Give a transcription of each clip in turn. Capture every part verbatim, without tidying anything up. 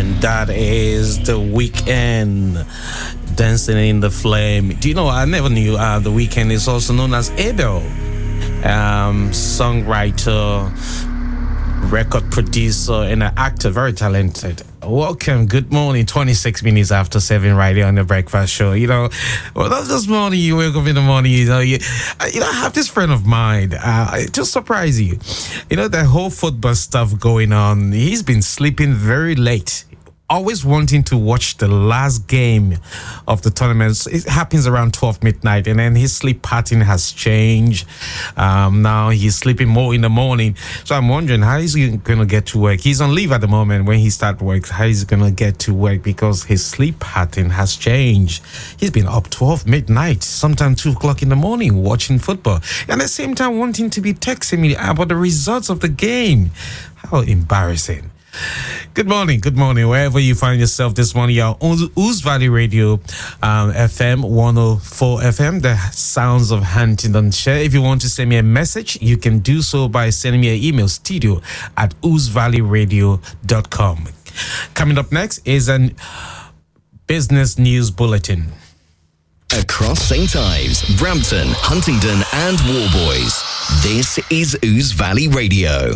That is The Weeknd, Dancing in the Flame. Do you know, I never knew uh, The Weeknd is also known as Abel, um, songwriter, record producer, and an actor, very talented. Welcome, good morning, twenty-six minutes after seven right here on The Breakfast Show. You know, well, that's just morning, you wake up in the morning, you know, you, you know, I have this friend of mine, uh, it just surprise you. You know, the whole football stuff going on, he's been sleeping very late, always wanting to watch the last game of the tournament. It happens around twelve midnight, and then his sleep pattern has changed. Um, now he's sleeping more in the morning. So I'm wondering, how is he going to get to work? He's on leave at the moment. When he starts work, how is he going to get to work? Because his sleep pattern has changed. He's been up twelve midnight, sometimes two o'clock in the morning, watching football. And at the same time, wanting to be texting me about the results of the game. How embarrassing. Good morning, good morning. Wherever you find yourself this morning, you're on Ouse Valley Radio, um, F M one oh four F M, the sounds of Huntingdonshire. If you want to send me a message, you can do so by sending me an email, studio at ouse valley radio dot com. Coming up next is a business news bulletin. Across Saint Ives, Brampton, Huntingdon and Warboys, this is Ouse Valley Radio.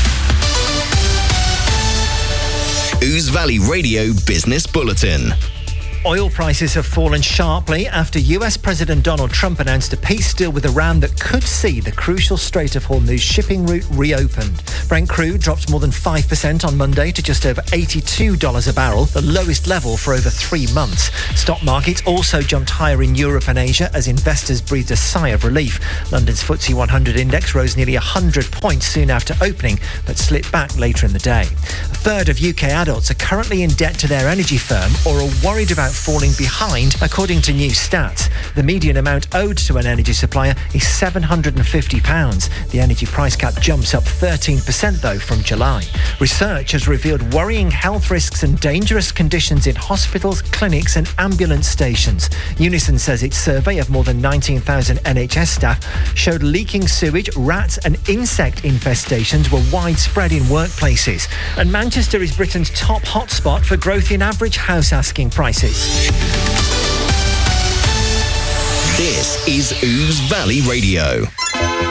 Ouse Valley Radio Business Bulletin. Oil prices have fallen sharply after U S President Donald Trump announced a peace deal with Iran that could see the crucial Strait of Hormuz shipping route reopened. Brent crude dropped more than five percent on Monday to just over eighty-two dollars a barrel, the lowest level for over three months. Stock markets also jumped higher in Europe and Asia as investors breathed a sigh of relief. London's F T S E one hundred index rose nearly one hundred points soon after opening, but slipped back later in the day. A third of U K adults are currently in debt to their energy firm or are worried about falling behind, according to new stats. The median amount owed to an energy supplier is seven hundred fifty pounds. The energy price cap jumps up thirteen percent, though, from July. Research has revealed worrying health risks and dangerous conditions in hospitals, clinics and ambulance stations. Unison says its survey of more than nineteen thousand N H S staff showed leaking sewage, rats and insect infestations were widespread in workplaces. And Manchester is Britain's top hotspot for growth in average house asking prices. This is Ouse Valley Radio.